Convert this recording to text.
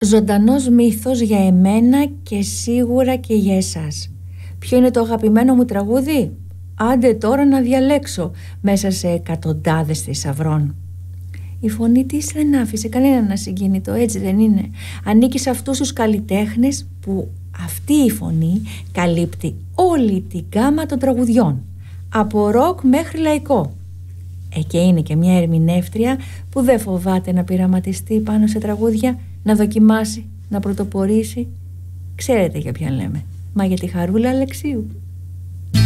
Ζωντανός μύθος για εμένα και σίγουρα και για εσάς. Ποιο είναι το αγαπημένο μου τραγούδι? Άντε τώρα να διαλέξω μέσα σε εκατοντάδες θησαυρών. Η φωνή της δεν άφησε κανέναν ασυγκίνητο, έτσι δεν είναι? Ανήκει σε αυτούς τους καλλιτέχνες που αυτή η φωνή καλύπτει όλη την γκάμα των τραγουδιών, από ροκ μέχρι λαϊκό. Και είναι και μια ερμηνεύτρια που δεν φοβάται να πειραματιστεί πάνω σε τραγούδια, να δοκιμάσει, να πρωτοπορήσει. Ξέρετε για ποιον λέμε? Μα για τη Χαρούλα Αλεξίου.